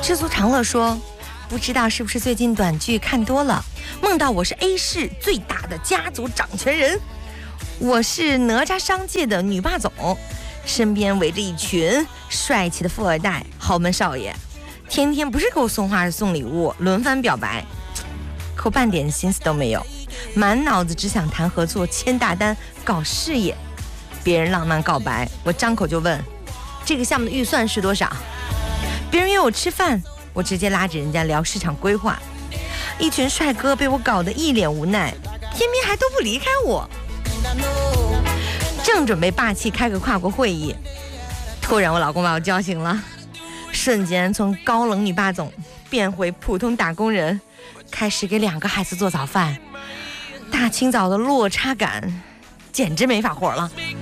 知足常乐说，不知道是不是最近短剧看多了，梦到我是 A 市最大的家族掌权人，我是哪吒商界的女霸总，身边围着一群帅气的富二代豪门少爷，天天不是给我送花送礼物，轮番表白，可我半点心思都没有，满脑子只想谈合作、签大单、搞事业。别人浪漫告白，我张口就问这个项目的预算是多少，别人约我吃饭，我直接拉着人家聊市场规划，一群帅哥被我搞得一脸无奈，偏偏还都不离开我。正准备霸气开个跨国会议，突然我老公把我叫醒了，瞬间从高冷女霸总变回普通打工人，开始给2个孩子做早饭，大清早的落差感简直没法活了。